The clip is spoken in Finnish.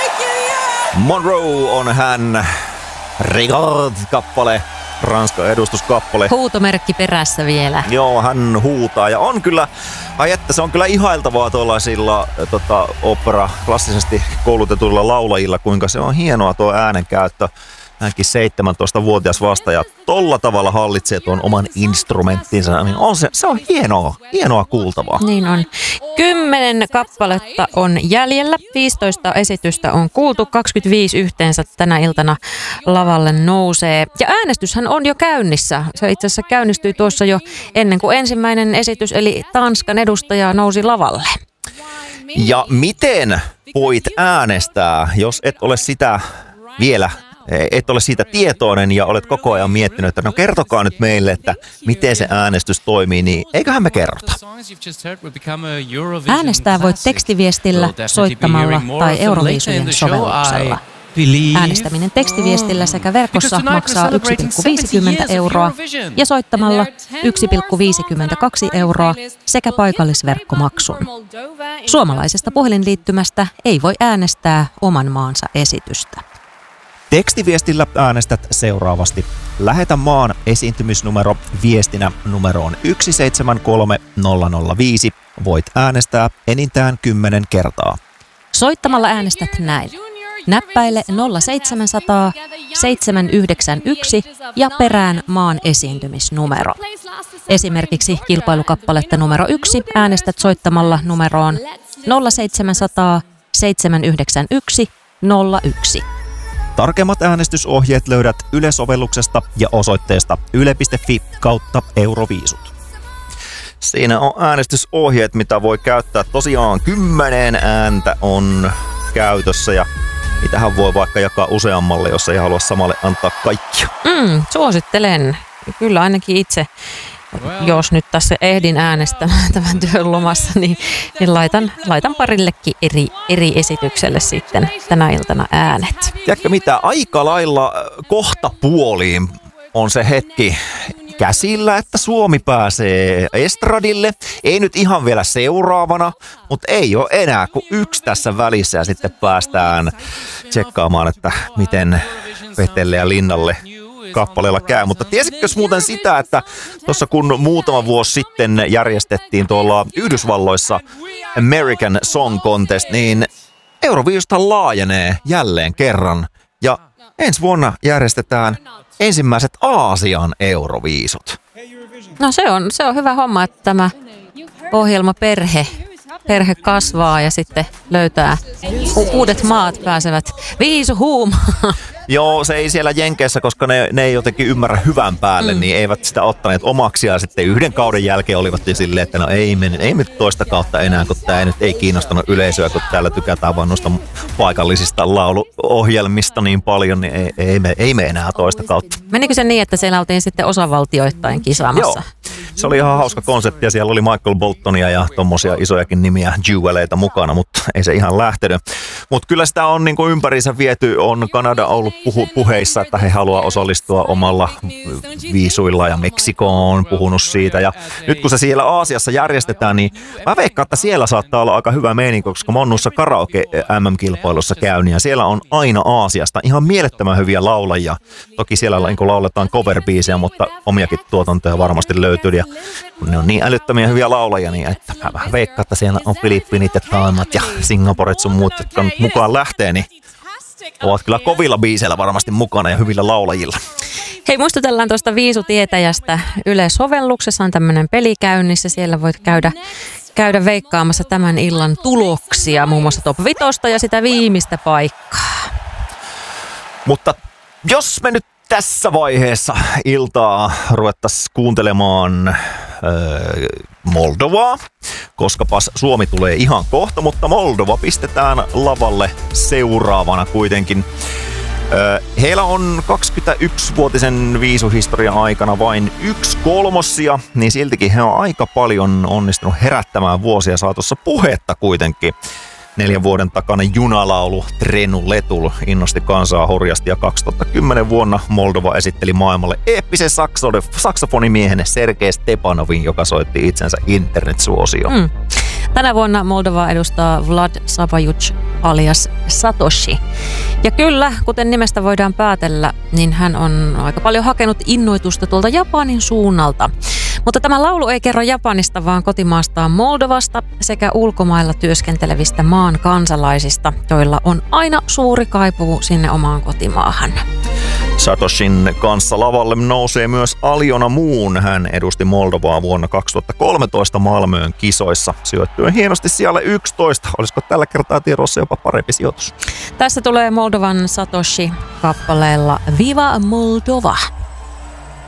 Monroe on hän. Regard-kappale, Ranskan edustuskappale. Huutomerkki perässä vielä. Joo, hän huutaa ja on kyllä, että se on kyllä ihailtavaa tuollaisilla opera klassisesti koulutetuilla laulajilla, kuinka se on hienoa tuo äänenkäyttö. Hänkin 17-vuotias vastaaja tolla tavalla hallitsee tuon oman instrumenttinsa, niin se on hienoa kuultavaa. Niin on. 10 kappaletta on jäljellä, 15 esitystä on kuultu, 25 yhteensä tänä iltana lavalle nousee. Ja äänestyshän on jo käynnissä. Se itse asiassa käynnistyi tuossa jo ennen kuin ensimmäinen esitys, eli Tanskan edustaja nousi lavalle. Ja miten voit äänestää, jos et ole sitä vielä et ole siitä tietoinen ja olet koko ajan miettinyt, että no kertokaa nyt meille, että miten se äänestys toimii, niin eiköhän me kerrota. Äänestää voit tekstiviestillä, soittamalla tai Euroviisujen sovelluksella. Äänestäminen tekstiviestillä sekä verkossa maksaa 1,50 € ja soittamalla 1,52 € sekä paikallisverkkomaksun. Suomalaisesta puhelinliittymästä ei voi äänestää oman maansa esitystä. Tekstiviestillä äänestät seuraavasti. Lähetä maan esiintymisnumero viestinä numeroon 173005. Voit äänestää enintään 10 kertaa. Soittamalla äänestät näin. Näppäile 0700 791 ja perään maan esiintymisnumero. Esimerkiksi kilpailukappaletta numero 1 äänestät soittamalla numeroon 0700 791 01. Tarkemmat äänestysohjeet löydät Yle-sovelluksesta ja osoitteesta yle.fi/Euroviisut. Siinä on äänestysohjeet, mitä voi käyttää. Tosiaan 10 ääntä on käytössä ja mitähän voi vaikka jakaa useammalle, jos ei halua samalle antaa kaikkia. Suosittelen. Kyllä ainakin itse, jos nyt tässä ehdin äänestämään tämän työn lomassa, niin laitan parillekin eri esitykselle sitten tänä iltana äänet. Tiedätkö mitä, aika lailla kohta puoliin on se hetki käsillä, että Suomi pääsee estradille. Ei nyt ihan vielä seuraavana, mutta ei ole enää kuin yksi tässä välissä ja sitten päästään tsekkaamaan, että miten Vetelle ja Linnalle kappaleella käy. Mutta tiesitkö muuten sitä, että tuossa kun muutama vuosi sitten järjestettiin tuolla Yhdysvalloissa American Song Contest, niin Euroviisusta laajenee jälleen kerran. Ja ensi vuonna järjestetään ensimmäiset Aasian Euroviisut. No se on hyvä homma, että tämä ohjelma perhe kasvaa ja sitten löytää uudet maat pääsevät viisuhuumaan. Joo, se ei siellä Jenkeissä, koska ne ei jotenkin ymmärrä hyvän päälle, niin eivät sitä ottaneet omaksi. Ja sitten yhden kauden jälkeen olivat jo silleen, että no ei me toista kautta enää, kun tämä nyt ei kiinnostanut yleisöä, kun täällä tykätään vaan noista paikallisista lauluohjelmista niin paljon, niin ei me enää toista kautta. Menikö se niin, että siellä oltiin sitten osavaltioittain kisaamassa? Joo, se oli ihan hauska konsepti ja siellä oli Michael Boltonia ja tommosia isojakin nimiä, jeweleita mukana, mutta ei se ihan lähtenyt. Mutta kyllä sitä on niin kuin ympäriinsä viety, on Kanada ollut puheissa, että he haluaa osallistua omalla viisuilla ja Meksiko on puhunut siitä. Ja nyt kun se siellä Aasiassa järjestetään, niin mä veikkaan, että siellä saattaa olla aika hyvä meininki, koska mä oon noissa karaoke MM-kilpailussa käynyt ja siellä on aina Aasiasta ihan mielettömän hyviä laulajia. Toki siellä lauletaan cover-biisejä, mutta omiakin tuotantoja varmasti löytyy ja kun ne on niin älyttömiä hyviä laulajia, niin että mä vähän veikkaan, että siellä on Filippiinit ja Thaimat ja Singaporet sun muut, jotka mukaan lähtee, niin ovat kyllä kovilla biiseillä varmasti mukana ja hyvillä laulajilla. Hei, muistutellaan tuosta viisutietäjästä. Yle-sovelluksessa on tämmöinen peli käynnissä. Siellä voit käydä veikkaamassa tämän illan tuloksia, muun muassa Top 5 ja sitä viimeistä paikkaa. Mutta jos me nyt tässä vaiheessa iltaa ruvettaisiin kuuntelemaan Moldovaa, koskapas Suomi tulee ihan kohta, mutta Moldova pistetään lavalle seuraavana kuitenkin. Heillä on 21-vuotisen viisuhistorian aikana vain 1/3, niin siltikin he on aika paljon onnistunut herättämään vuosia saatossa puhetta kuitenkin. 4 vuoden takainen junalaulu Trenu Letul innosti kansaa hurjasti ja 2010 vuonna Moldova esitteli maailmalle eeppisen saksofonimiehen Sergei Stepanovin, joka soitti itsensä internetsuosioon. Tänä vuonna Moldovaa edustaa Vlad Savajuc alias Satoshi. Ja kyllä, kuten nimestä voidaan päätellä, niin hän on aika paljon hakenut innoitusta tuolta Japanin suunnalta. Mutta tämä laulu ei kerro Japanista, vaan kotimaastaan Moldovasta sekä ulkomailla työskentelevistä maan kansalaisista, joilla on aina suuri kaipuu sinne omaan kotimaahan. Satoshin kanssa lavalle nousee myös Aljona Moon. Hän edusti Moldovaa vuonna 2013 Malmöön kisoissa syöttyen hienosti sijalle 11. Olisiko tällä kertaa tiedossa jopa parempi sijoitus? Tässä tulee Moldovan Satoshi kappaleella Viva Moldova!